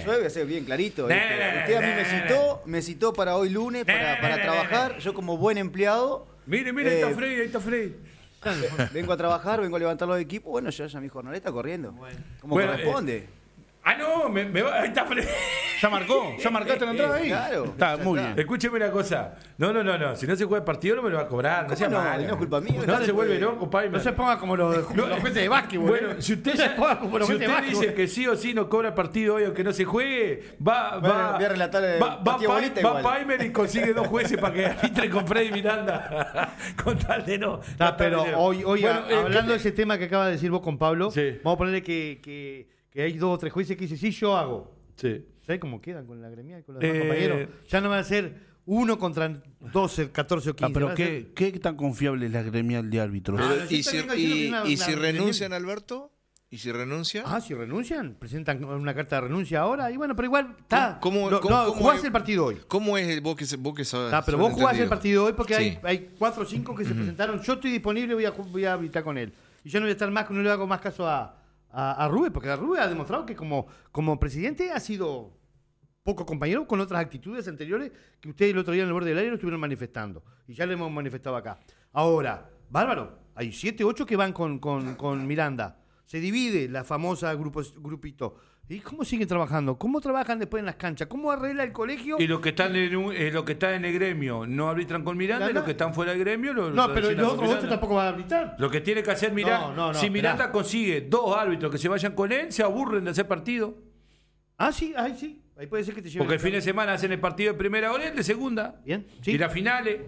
Yo voy a ser bien clarito. Usted a mí me citó para hoy lunes para trabajar. Yo como buen empleado. Mire, ahí está Freddy. Vengo a trabajar, vengo a levantar los equipos. Bueno, ya mi jornaleta corriendo. Como corresponde. No, ahí está Freddy. ¿Ya marcó? ¿Ya marcaste la entrada ahí? Claro. Está muy bien. Escúcheme una cosa. No. Si no se juega el partido, no me lo va a cobrar. No sea malo. No es culpa mía. No se vuelve loco, Pai. No se ponga como los jueces de básquet. Bueno, si usted dice que sí o sí no cobra el partido hoy aunque no se juegue, voy a relatar el partido bolita igual. Va Paimer y consigue 2 jueces para que arbitren con Freddy Miranda. Con tal de no. Pero hoy hablando de ese tema que acaba de decir vos con Pablo, vamos a ponerle que hay 2 o 3 jueces que dicen, sí, yo hago. Sí. ¿Sabes cómo quedan con la gremial, con los demás compañeros? Ya no van a ser 1 contra 12, 14 o 15. Pero ¿qué tan confiable es la gremial de árbitros? ¿Y si renuncian, Alberto? ¿Y si renuncian? Si renuncian, presentan una carta de renuncia ahora. Y bueno, pero igual está. ¿Cómo jugás el partido hoy. ¿Cómo es vos que sabes? Pero vos jugás el partido hoy porque hay 4 o 5 que se presentaron. Yo estoy disponible, voy a habilitar con él. Y yo no voy a estar más, no le hago más caso a Rubén, porque Rubén ha demostrado que como presidente ha sido poco compañero con otras actitudes anteriores que ustedes el otro día en el borde del aire lo estuvieron manifestando. Y ya lo hemos manifestado acá. Ahora, bárbaro, hay 7, 8 que van con Miranda. Se divide la famosa grupito. ¿Y cómo siguen trabajando? ¿Cómo trabajan después en las canchas? ¿Cómo arregla el colegio? Y los que están en el gremio no arbitran con Miranda, y los que están fuera del gremio No, pero los otros 8 tampoco van a arbitrar. Lo que tiene que hacer Miranda, si Miranda consigue 2 árbitros que se vayan con él, se aburren de hacer partido. Sí. Ahí puede ser que te lleven. Porque el fin de semana hacen el partido de primera hora y el de segunda. Bien. Sí. Y las finales.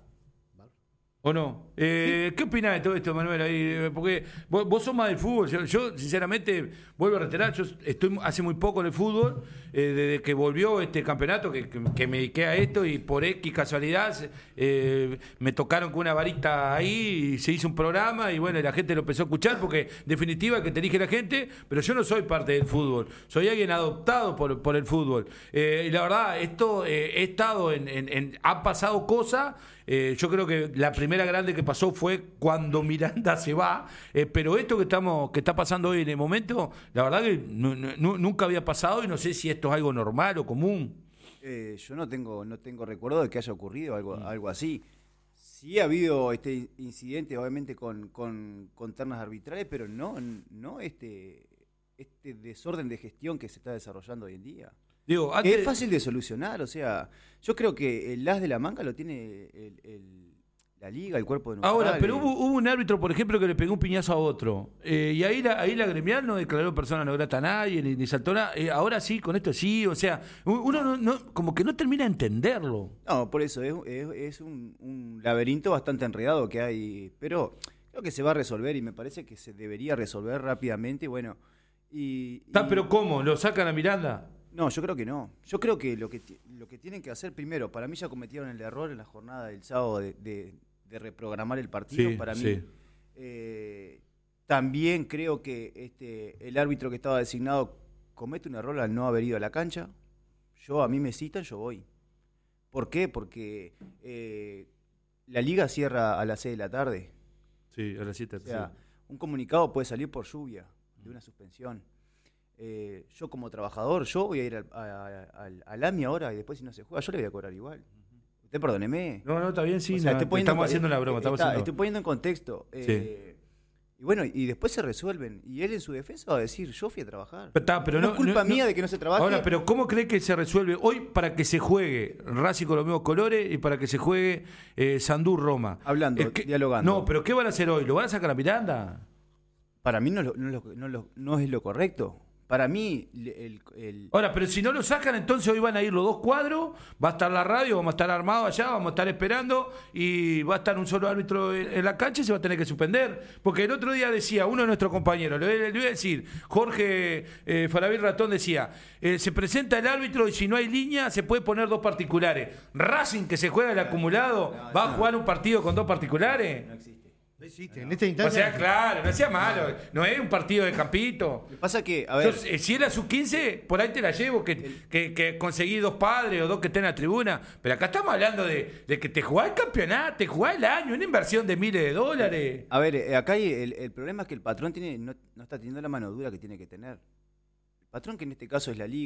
¿O no? ¿Qué opinás de todo esto, Manuel? Ahí, porque vos sos más del fútbol. Yo, sinceramente, vuelvo a reiterar, yo estoy hace muy poco en el fútbol, desde que volvió este campeonato, que me dediqué a esto y por X casualidad me tocaron con una varita ahí y se hizo un programa y bueno, la gente lo empezó a escuchar porque en definitiva que te elige la gente, pero yo no soy parte del fútbol, soy alguien adoptado por el fútbol. Y la verdad, esto he estado han pasado cosas. Yo creo que la primera grande que pasó fue cuando Miranda se va, pero esto que está pasando hoy en el momento, la verdad que nunca había pasado y no sé si esto es algo normal o común. Yo no tengo recuerdo de que haya ocurrido algo así. Sí ha habido este incidente, obviamente, con ternas arbitrales, pero no este desorden de gestión que se está desarrollando hoy en día. Es fácil de solucionar, o sea, yo creo que el as de la manga lo tiene la liga, el cuerpo de neutral. Ahora, pero hubo un árbitro, por ejemplo, que le pegó un piñazo a otro, y ahí la gremial no declaró persona no grata a nadie, ni saltó nada. Ahora sí, con esto sí, o sea, uno no como que no termina de entenderlo. No, por eso, es un laberinto bastante enredado que hay, pero creo que se va a resolver y me parece que se debería resolver rápidamente, bueno. Pero ¿cómo? ¿Lo sacan a Miranda? No, yo creo que no. Yo creo que lo que tienen que hacer primero, para mí ya cometieron el error en la jornada del sábado de reprogramar el partido. Sí, para mí. Sí. También creo que el árbitro que estaba designado comete un error al no haber ido a la cancha. A mí me citan, yo voy. ¿Por qué? Porque la liga cierra a las 6 de la tarde. Sí, a las 7. O sea, un comunicado puede salir por lluvia, de una suspensión. Yo como trabajador, yo voy a ir al AMI ahora y después si no se juega, yo le voy a cobrar igual. Usted perdóneme. No, está bien, sí. O sea, estamos haciendo una broma. Estoy poniendo en contexto. Y bueno, y después se resuelven. Y él en su defensa va a decir, yo fui a trabajar. Pero no es culpa mía de que no se trabaje. Ahora, pero ¿cómo cree que se resuelve hoy para que se juegue Racing con los mismos colores y para que se juegue Sandú Roma? Hablando, dialogando. No, pero ¿qué van a hacer hoy? ¿Lo van a sacar a Miranda? Para mí no es lo correcto. Para mí, Ahora, pero si no lo sacan, entonces hoy van a ir los 2 cuadros, va a estar la radio, vamos a estar armados allá, vamos a estar esperando y va a estar un solo árbitro en la cancha y se va a tener que suspender. Porque el otro día decía uno de nuestros compañeros, le voy a decir, Jorge Farabí Ratón decía, se presenta el árbitro y si no hay línea se puede poner 2 particulares. Racing, que se juega el acumulado, ¿va a jugar un partido con 2 particulares? No existe. En esta instancia. O sea, claro, no sea malo, no es un partido de campito. Lo que pasa que, a ver. Si era sub-15, por ahí te la llevo, que conseguí 2 padres o 2 que estén en la tribuna. Pero acá estamos hablando de que te jugás el campeonato, te jugás el año, una inversión de miles de dólares. A ver, acá el problema es que el patrón no está teniendo la mano dura que tiene que tener. El patrón, que en este caso es la liga.